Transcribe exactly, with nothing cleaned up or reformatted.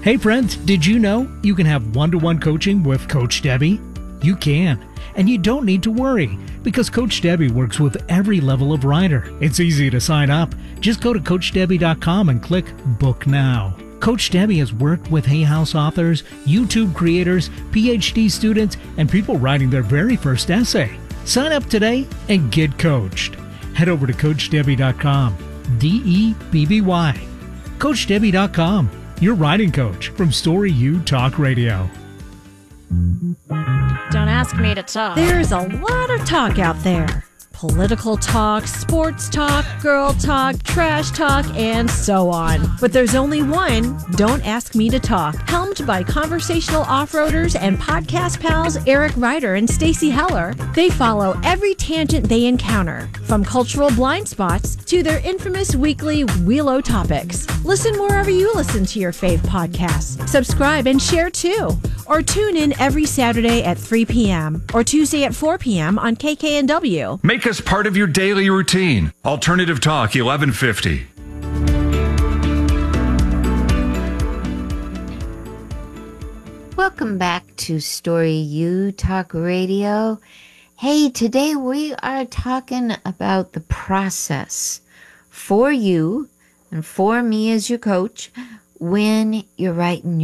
Hey friends, did you know you can have one-to-one coaching with Coach Debbie? You can, and you don't need to worry because Coach Debbie works with every level of rider. It's easy to sign up. Just go to coach debbie dot com and click Book Now. Coach Debbie has worked with Hay House authors, YouTube creators, P H D students, and people writing their very first essay. Sign up today and get coached. Head over to coach debbie dot com. D E B B Y. coach debbie dot com. Your writing coach from Story U Talk Radio. Don't ask me to talk. There's a lot of talk out there. Political talk, sports talk, girl talk, trash talk, and so on. But there's only one, Don't Ask Me to Talk, helmed by conversational off-roaders and podcast pals Eric Ryder and Stacy Heller. They follow every tangent they encounter, from cultural blind spots to their infamous weekly Wheelo topics. Listen wherever you listen to your fave podcasts. Subscribe and share too. Or tune in every Saturday at three p.m. or Tuesday at four p.m. on K K N W. Make us part of your daily routine. Alternative Talk eleven fifty. Welcome back to Story U Talk Radio. Hey, today we are talking about the process for you and for me as your coach when you're writing